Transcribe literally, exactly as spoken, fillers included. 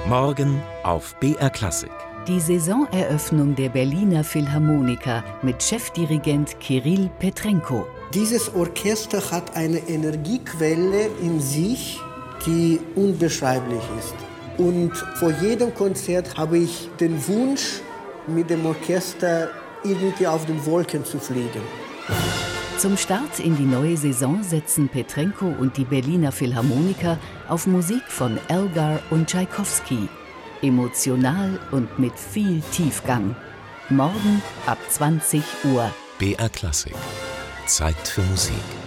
Morgen auf B R Klassik. Die Saisoneröffnung der Berliner Philharmoniker mit Chefdirigent Kirill Petrenko. Dieses Orchester hat eine Energiequelle in sich, die unbeschreiblich ist. Und vor jedem Konzert habe ich den Wunsch, mit dem Orchester irgendwie auf den Wolken zu fliegen. Zum Start in die neue Saison setzen Petrenko und die Berliner Philharmoniker auf Musik von Elgar und Tschaikowski. Emotional und mit viel Tiefgang. Morgen ab zwanzig Uhr. B R Klassik. Zeit für Musik.